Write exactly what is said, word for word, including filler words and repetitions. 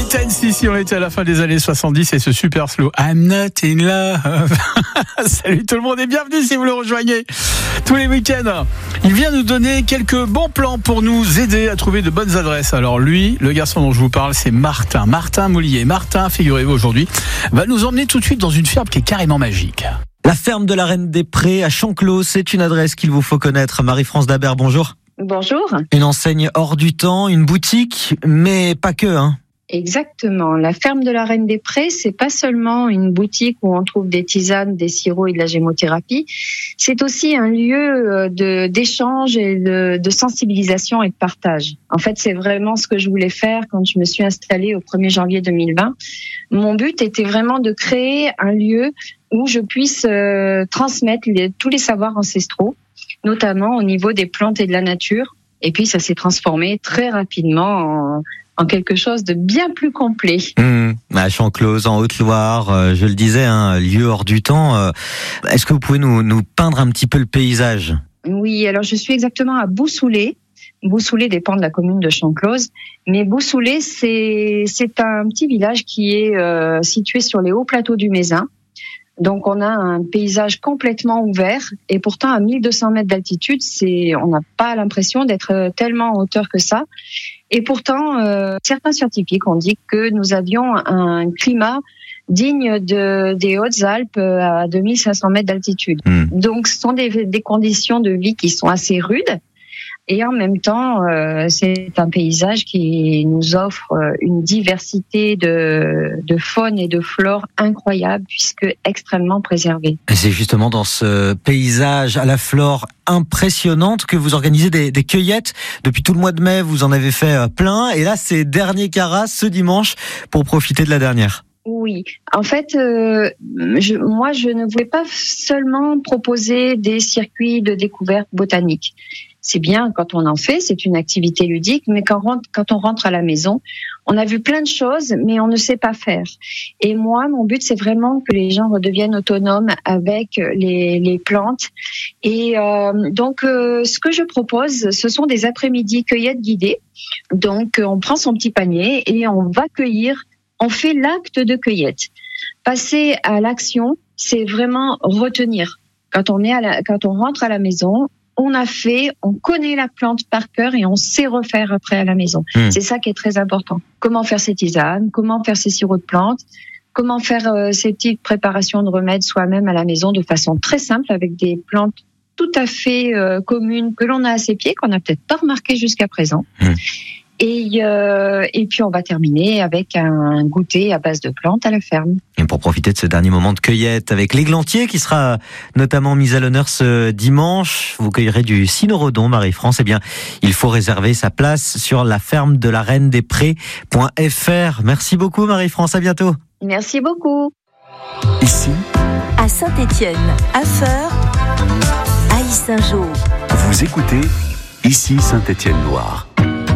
Intense, ici on était à la fin des années soixante-dix et ce super slow I'm not in love. Salut tout le monde et bienvenue si vous le rejoignez tous les week-ends. Il vient nous donner quelques bons plans pour nous aider à trouver de bonnes adresses. Alors lui, le garçon dont je vous parle, c'est Martin, Martin Moulier. Martin, figurez-vous aujourd'hui, va nous emmener tout de suite dans une ferme qui est carrément magique. La ferme de la Reine des Prés à Chanclos, c'est une adresse qu'il vous faut connaître. Marie-France Dabert, bonjour. Bonjour. Une enseigne hors du temps, une boutique, mais pas que, hein. Exactement. La ferme de la Reine des Prés, c'est pas seulement une boutique où on trouve des tisanes, des sirops et de la gémothérapie. C'est aussi un lieu de, d'échange et de, de sensibilisation et de partage. En fait, c'est vraiment ce que je voulais faire quand je me suis installée au premier janvier deux mille vingt. Mon but était vraiment de créer un lieu où je puisse euh, transmettre les, tous les savoirs ancestraux, notamment au niveau des plantes et de la nature. Et puis, ça s'est transformé très rapidement en en quelque chose de bien plus complet. Mmh, à Chanclos, en Haute-Loire, euh, je le disais, un lieu hors du temps. Euh, est-ce que vous pouvez nous, nous peindre un petit peu le paysage ? Oui, alors je suis exactement à Boussoulé. Boussoulé dépend de la commune de Chanclos, mais Boussoulé, c'est, c'est un petit village qui est euh, situé sur les hauts plateaux du Mézin. Donc on a un paysage complètement ouvert et pourtant à mille deux cents mètres d'altitude, c'est, on n'a pas l'impression d'être tellement en hauteur que ça. Et pourtant, euh, certains scientifiques ont dit que nous avions un climat digne de, des Hautes-Alpes à deux mille cinq cents mètres d'altitude. Mmh. Donc ce sont des, des conditions de vie qui sont assez rudes. Et en même temps, euh, c'est un paysage qui nous offre une diversité de, de faune et de flore incroyable puisque extrêmement préservée. Et c'est justement dans ce paysage à la flore impressionnante que vous organisez des, des cueillettes. Depuis tout le mois de mai, vous en avez fait plein. Et là, c'est dernier caras ce dimanche pour profiter de la dernière. Oui, en fait, euh, je, moi, je ne voulais pas seulement proposer des circuits de découverte botanique. C'est bien quand on en fait, c'est une activité ludique, mais quand on, rentre, quand on rentre à la maison, on a vu plein de choses, mais on ne sait pas faire. Et moi, mon but, c'est vraiment que les gens redeviennent autonomes avec les, les plantes. Et euh, donc, euh, ce que je propose, ce sont des après-midi cueillettes guidées. Donc, on prend son petit panier et on va cueillir. On fait l'acte de cueillette. Passer à l'action, c'est vraiment retenir. Quand on est à la, quand on rentre à la maison, on a fait, on connaît la plante par cœur et on sait refaire après à la maison. Mmh. C'est ça qui est très important. Comment faire ses tisanes, comment faire ses sirops de plantes, comment faire euh, ces petites préparations de remèdes soi-même à la maison de façon très simple avec des plantes tout à fait euh, communes que l'on a à ses pieds, qu'on n'a peut-être pas remarqué jusqu'à présent. Mmh. Et, euh, et puis on va terminer avec un goûter à base de plantes à la ferme. Et pour profiter de ce dernier moment de cueillette avec l'églantier qui sera notamment mis à l'honneur ce dimanche, vous cueillerez du cynorhodon, Marie-France. Eh bien, il faut réserver sa place sur la ferme de la Reine des Prés point F R. Merci beaucoup Marie-France, à bientôt. Merci beaucoup. Ici, à Saint-Étienne, à Feurs, à Yssingeaux. Vous écoutez Ici Saint-Étienne-Loire.